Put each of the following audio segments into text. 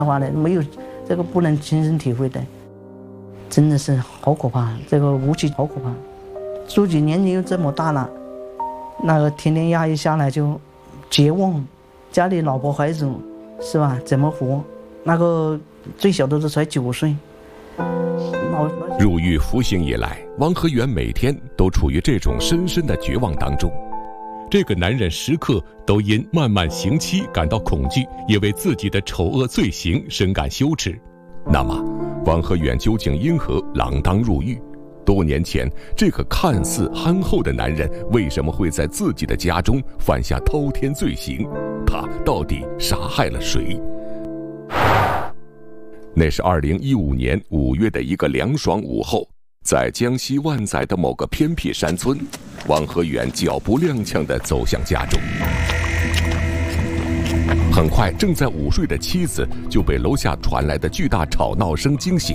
的话呢，没有这个不能亲身体会的，真的是好可怕，这个武器好可怕。自己年龄又这么大了，那个天天压抑下来就绝望，家里老婆孩子是吧？怎么活？那个最小的都才9岁。 入狱服刑以来，汪和元每天都处于这种深深的绝望当中。这个男人时刻都因漫漫刑期感到恐惧，也为自己的丑恶罪行深感羞耻。那么，汪和元究竟因何锒铛入狱？多年前，这个看似憨厚的男人为什么会在自己的家中犯下滔天罪行？他到底杀害了谁？那是2015年5月的一个凉爽午后，在江西万载的某个偏僻山村，汪和元脚步踉跄地走向家中。很快，正在午睡的妻子就被楼下传来的巨大吵闹声惊醒。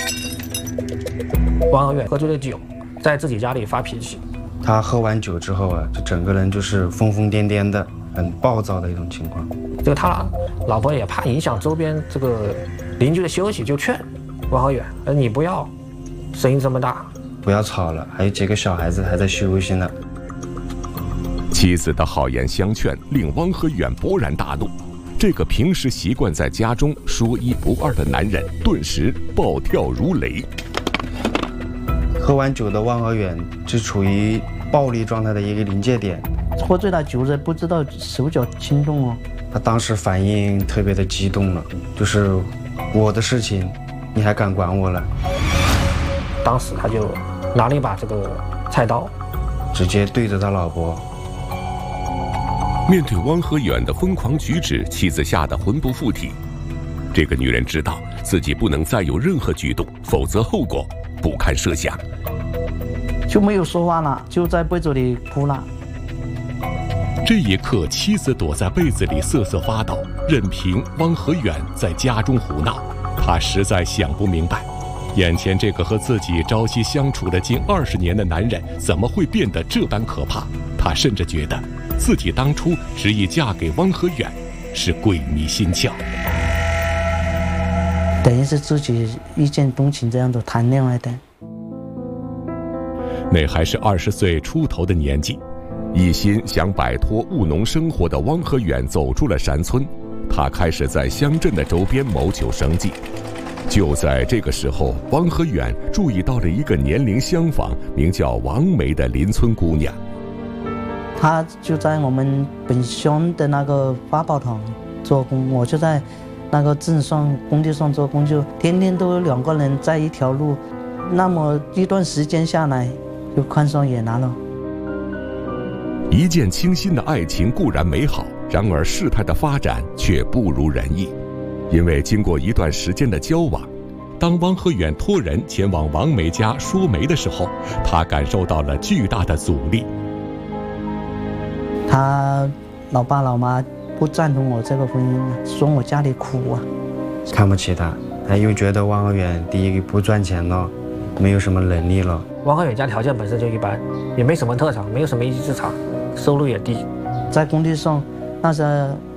汪和元喝醉了酒，在自己家里发脾气。 他喝完酒之后啊，就整个人就是疯疯癫癫的，很暴躁的一种情况。 这个他老婆也怕影响周边这个邻居的休息，就劝汪和元：“你不要声音这么大， 不要吵了，还有几个小孩子还在休息呢。” 妻子的好言相劝令汪和元勃然大怒，这个平时习惯在家中说一不二的男人顿时暴跳如雷。 喝完酒的汪和元就处于暴力状态的一个临界点， 喝醉了酒的不知道手脚轻重哦。 他当时反应特别的激动了，就是我的事情你还敢管我了？ 当时他就拿了一把这个菜刀， 直接对着他老婆。 面对汪和元的疯狂举止，妻子吓得魂不附体。这个女人知道自己不能再有任何举动，否则后果不堪设想。 就没有说话了，就在被子里哭了。 这一刻，妻子躲在被子里瑟瑟发抖，任凭汪和元在家中胡闹。她实在想不明白，眼前这个和自己朝夕相处了近20年的男人，怎么会变得这般可怕？她甚至觉得自己当初执意嫁给汪和元是鬼迷心窍， 等于是自己一见钟情这样的谈恋爱的。 那还是20岁出头的年纪，一心想摆脱务农生活的汪和元走出了山村，他开始在乡镇的周边谋求生计。就在这个时候，汪和元注意到了一个年龄相仿、名叫王梅的邻村姑娘。 她就在我们本乡的那个发报厂做工，我就在那个镇上工地上做工，就天天都有2个人在一条路，那么一段时间下来就看上眼来了。 一见倾心的爱情固然美好，然而事态的发展却不如人意。因为经过一段时间的交往，当汪和元托人前往王梅家说媒的时候，他感受到了巨大的阻力。 他老爸老妈不赞同我这个婚姻，说我家里苦啊， 看不起他，他又觉得汪和元第一个不赚钱了，没有什么能力了。 汪和元家条件本身就一般，也没什么特长，没有什么一技之长，收入也低。 在工地上那时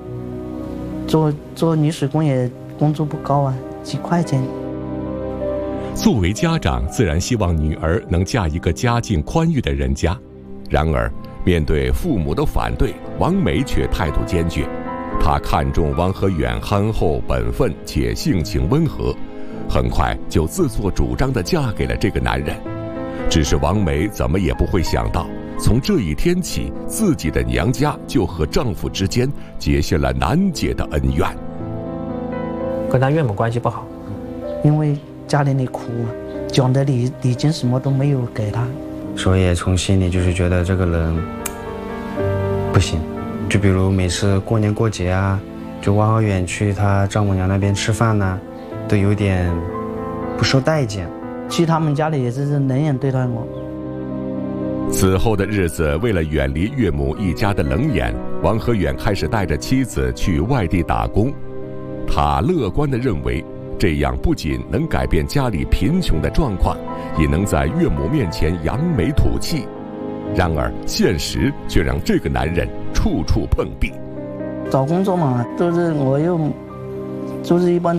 做泥水工也工资不高啊，几块钱。 作为家长，自然希望女儿能嫁一个家境宽裕的人家。然而，面对父母的反对，王梅却态度坚决。她看中汪和元憨厚本分且性情温和，很快就自作主张地嫁给了这个男人。只是王梅怎么也不会想到，从这一天起，自己的娘家就和丈夫之间结下了难解的恩怨。 跟他岳母关系不好， 因为家里苦啊，讲的礼金什么都没有给他， 所以从心里就是觉得这个人不行。就比如每次过年过节啊，就汪和元去他丈母娘那边吃饭呢，都有点不受待见。 去他们家里也是冷眼对待我。 此后的日子，为了远离岳母一家的冷眼，汪和元开始带着妻子去外地打工。他乐观地认为，这样不仅能改变家里贫穷的状况，也能在岳母面前扬眉吐气。然而现实却让这个男人处处碰壁。 找工作嘛，就是我又就是一般